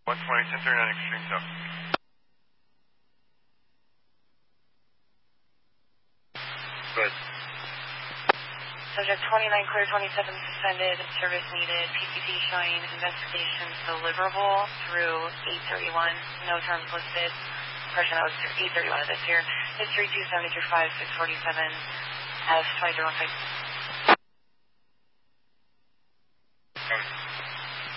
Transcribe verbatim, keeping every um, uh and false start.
one twenty, ten thirty-nine extreme south. Good. Subject twenty-nine clear, twenty-seven suspended, service needed, P C P showing investigation deliverable through eight thirty-one, no terms listed. Person that was eight thirty-one of this here. History two seventy through five, six forty-seven, F twenty-three one five.